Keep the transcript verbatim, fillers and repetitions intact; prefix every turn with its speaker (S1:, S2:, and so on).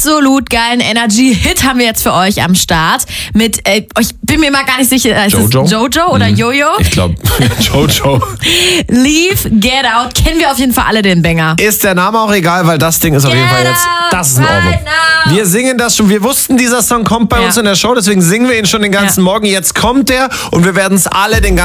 S1: absolut geilen Energy-Hit haben wir jetzt für euch am Start. Mit, äh, ich bin mir mal gar nicht sicher, ist
S2: Jojo?
S1: es Jojo oder
S2: Mhm.
S1: Jojo?
S2: Ich glaube, Jojo.
S1: Leave, Get Out. Kennen wir auf jeden Fall alle den Banger.
S2: Ist der Name auch egal, weil das Ding ist auf jeden Fall jetzt, das ist in Ordnung.
S1: Right now.
S2: Wir singen das schon, wir wussten, dieser Song kommt bei
S1: Ja.
S2: uns in der Show, deswegen singen wir ihn schon den ganzen
S1: Ja.
S2: Morgen. Jetzt kommt er und wir werden es alle den ganzen